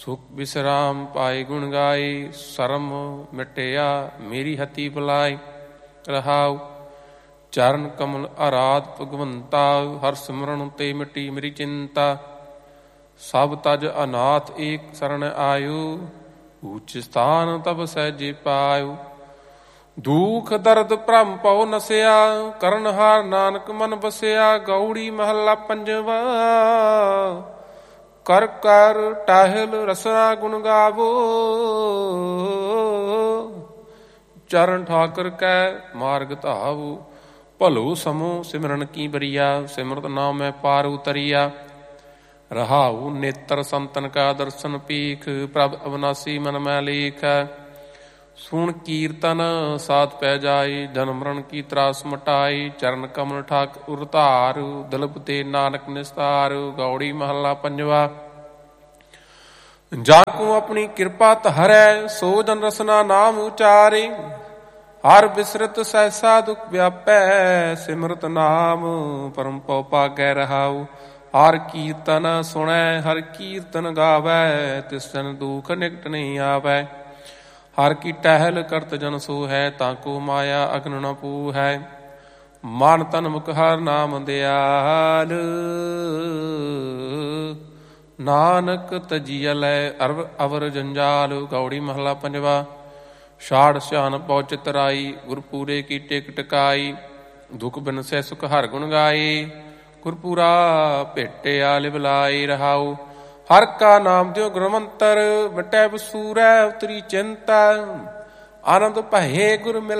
ਸੁਖ ਵਿਸਰਾਮ ਪਾਏ ਗੁਣ ਗਾਏ, ਸਰਮ ਮਿਟਿਆ ਮੇਰੀ ਹਤੀ ਬੁਲਾਏ। ਰਹਾਉ ਚਰਨ ਕਮਲ ਆਰਾਧ ਭਗਵੰਤਾ, ਹਰ ਸਿਮਰਨ ਤੇ ਮਿਟੀ ਮੇਰੀ ਚਿੰਤਾ। ਸਭ ਤਜ ਅਨਾਥ ਏਕ ਸਰਣ ਆਇਓ, ਊਚ ਸਥਾਨ ਤਬ ਸਹਿਜੇ ਪਾਇਓ। ਦੁਖ ਦਰਦ ਭ੍ਰਮ ਪਉ ਨਸਿਆ, ਕਰਨ ਹਾਰ ਨਾਨਕ ਮਨ ਬਸਿਆ। ਗਉੜੀ ਮਹੱਲਾ ਪੰਜਵਾ। ਕਰ ਕਰ ਟਹਿਲ ਰਸਨਾ ਗੁਣ ਗਾਵੋ, ਚਰਨ ਠਾਕੁਰ ਕੈ ਮਾਰਗ ਧਾਵੋ। ਭਲੋ ਸਮੋ ਸਿਮਰਨ ਕੀ ਬਰੀਆ, ਸਿਮਰਤ ਨਾਮ ਮੈਂ ਪਾਰ ਉਤਰੀਆ। ਰਹਾਉ ਨੇਤਰ ਸੰਤਨ ਕਾ ਦਰਸ਼ਨ ਪੀਖ, ਪ੍ਰਭ ਅਵਨਾਸੀ ਮਨ ਮੈਂ ਲੇਖ। ਸੁਣ ਕੀਰਤਨ ਸਾਧ ਪੈ ਜਾਏ, ਜਨਮ ਮਰਨ ਕੀ ਤਰਾਸ ਮਟਾਈ। ਚਰਨ ਕਮਲ ਠਾਕੁਰ ਧਾਰੂ, ਦਲਪ ਤੇ ਨਾਨਕ ਨਿਸਤਾਰੂ। ਗੌੜੀ ਮਹੱਲਾ ਪੰਜਵਾ। ਜਾ ਕੋ ਆਪਣੀ ਕਿਰਪਾ ਧਰੈ, ਸੋ ਜਨ ਰਸਨਾ ਨਾਮ ਉਚਾਰੇ। ਹਰ ਬਿਸਰਤ ਸਹਿਸਾ ਦੁਖ ਵਿਆਪੈ, ਸਿਮਰਤ ਨਾਮ ਪਰਮ ਪਉ ਭਾਗੈ। ਰਹਾਉ ਹਰ ਕੀਰਤਨ ਸੁਣੈ, ਹਰ ਕੀਰਤਨ ਗਾਵੈ। ਤਿਸ ਜਨ ਦੁਖ ਨਿਕਟ ਨਹੀਂ ਆਵੈ। ਹਰ ਕੀ ਟਹਿਲ ਕਰਤ ਜਨ ਸੋ ਹੈ, ਤਾਂ ਕੋ ਮਾਇਆ ਅਗਨ ਨ ਪੂ ਹੈ। ਮਨ ਤਨ ਮੁਖ ਹਰ ਨਾਮ ਦਿਆਲ, ਨਾਨਕ ਤਜੀਆ ਲੈ ਅਵਰ ਜੰਜਾਲ। ਗੌੜੀ ਮਹੱਲਾ ਪੰਜਵਾ। ਛਾੜ ਸਿਆਨ ਪਉ ਚਿਤਰਾਈ, ਗੁਰਪੂਰੇ ਕੀ ਟਿਕ ਟਿਕਾਈ। ਦੁਖ ਬਿਨਸੈ ਸੁਖ ਹਰ ਗੁਣ ਗਾਏ, ਗੁਰਪੂਰਾ ਭੇਟਿਆ ਲਿਵ ਲਾਈ। ਰਹਾਉ ਹਰ ਕਾ ਨਾਮ ਦਿਓ ਗੁਰਮੰਤਰ, ਮਿਟੈ ਬਸੂਰੈ ਉਤਰੀ ਚਿੰਤਾ। ਆਨੰਦ ਭਏ ਗੁਰ ਮਿਲ